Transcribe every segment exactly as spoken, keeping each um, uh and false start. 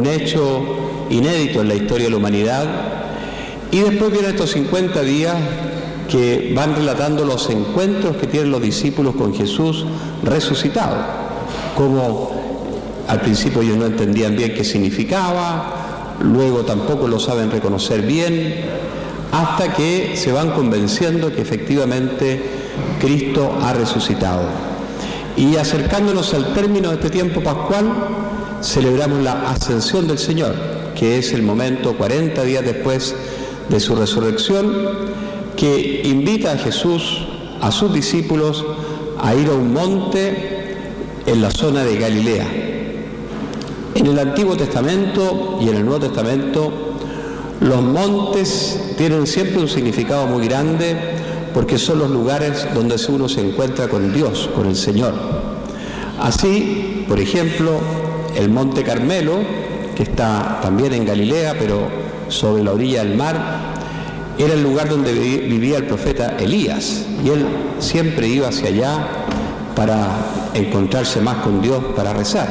hecho inédito en la historia de la humanidad. Y después vienen estos cincuenta días que van relatando los encuentros que tienen los discípulos con Jesús resucitado, como al principio ellos no entendían bien qué significaba, luego tampoco lo saben reconocer bien, hasta que se van convenciendo que efectivamente Cristo ha resucitado. Y acercándonos al término de este tiempo pascual, celebramos la ascensión del Señor, que es el momento cuarenta días después de su resurrección, que invita a Jesús, a sus discípulos, a ir a un monte en la zona de Galilea. En el Antiguo Testamento y en el Nuevo Testamento, los montes tienen siempre un significado muy grande porque son los lugares donde uno se encuentra con Dios, con el Señor. Así, por ejemplo, el Monte Carmelo, que está también en Galilea, pero sobre la orilla del mar, era el lugar donde vivía el profeta Elías, y él siempre iba hacia allá para encontrarse más con Dios, para rezar.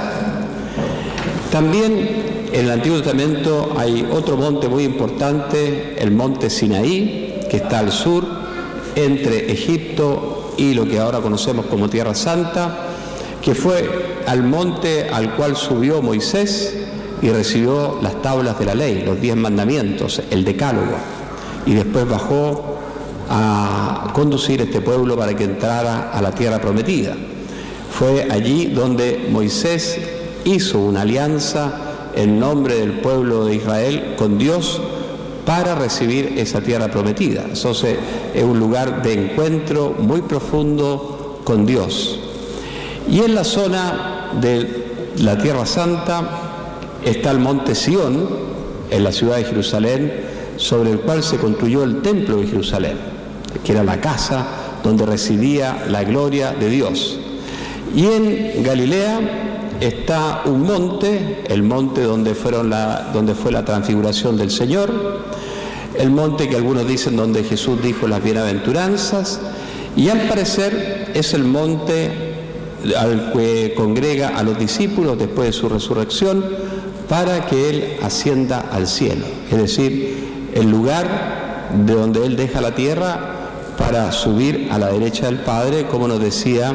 También en el Antiguo Testamento hay otro monte muy importante, el monte Sinaí, que está al sur, entre Egipto y lo que ahora conocemos como Tierra Santa, que fue al monte al cual subió Moisés y recibió las tablas de la ley, los diez mandamientos, el decálogo, y después bajó a conducir este pueblo para que entrara a la tierra prometida. Fue allí donde Moisés hizo una alianza en nombre del pueblo de Israel con Dios para recibir esa tierra prometida. Entonces es un lugar de encuentro muy profundo con Dios. Y en la zona de la Tierra Santa está el monte Sión, en la ciudad de Jerusalén, sobre el cual se construyó el templo de Jerusalén, que era la casa donde residía la gloria de Dios. Y en Galilea está un monte, el monte donde, fueron la, donde fue la transfiguración del Señor, el monte que algunos dicen donde Jesús dijo las bienaventuranzas, y al parecer es el monte al que congrega a los discípulos después de su resurrección para que Él ascienda al cielo, es decir, el lugar de donde Él deja la tierra para subir a la derecha del Padre, como nos decía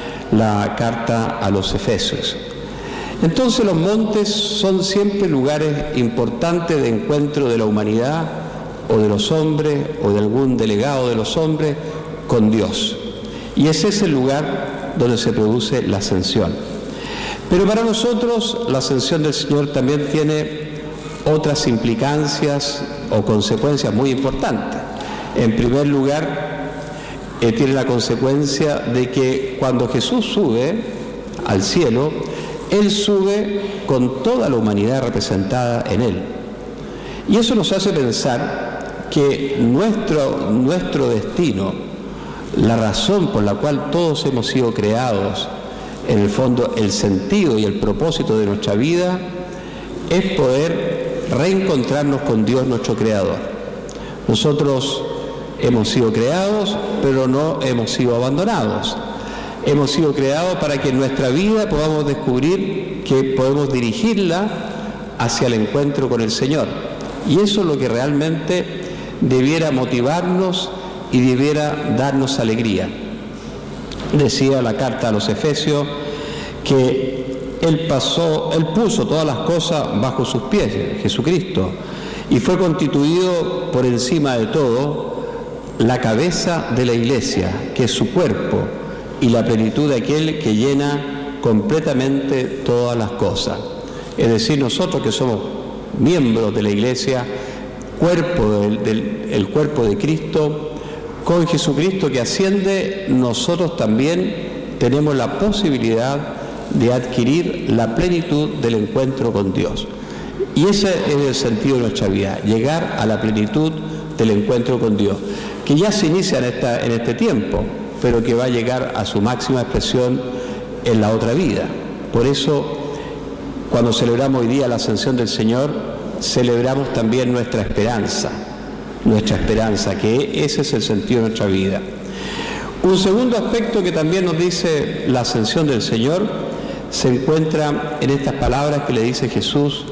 la carta a los Efesios. Entonces los montes son siempre lugares importantes de encuentro de la humanidad o de los hombres o de algún delegado de los hombres con Dios. Y ese es el lugar donde se produce la ascensión. Pero para nosotros la ascensión del Señor también tiene otras implicancias o consecuencias muy importantes. En primer lugar, eh, tiene la consecuencia de que cuando Jesús sube al cielo, Él sube con toda la humanidad representada en Él. Y eso nos hace pensar que nuestro, nuestro destino, la razón por la cual todos hemos sido creados, en el fondo el sentido y el propósito de nuestra vida, es poder reencontrarnos con Dios nuestro Creador. Nosotros hemos sido creados, pero no hemos sido abandonados. Hemos sido creados para que en nuestra vida podamos descubrir que podemos dirigirla hacia el encuentro con el Señor. Y eso es lo que realmente debiera motivarnos y debiera darnos alegría. Decía la carta a los Efesios que Él pasó, Él puso todas las cosas bajo sus pies, Jesucristo, y fue constituido por encima de todo la cabeza de la iglesia, que es su cuerpo, y la plenitud de aquel que llena completamente todas las cosas. Es decir, nosotros que somos miembros de la iglesia, cuerpo del, del el cuerpo de Cristo, con Jesucristo que asciende, nosotros también tenemos la posibilidad de adquirir la plenitud del encuentro con Dios. Y ese es el sentido de nuestra vida, llegar a la plenitud del encuentro con Dios, que ya se inicia en, esta, en este tiempo, pero que va a llegar a su máxima expresión en la otra vida. Por eso, cuando celebramos hoy día la ascensión del Señor, celebramos también nuestra esperanza, nuestra esperanza, que ese es el sentido de nuestra vida. Un segundo aspecto que también nos dice la ascensión del Señor se encuentra en estas palabras que le dice Jesús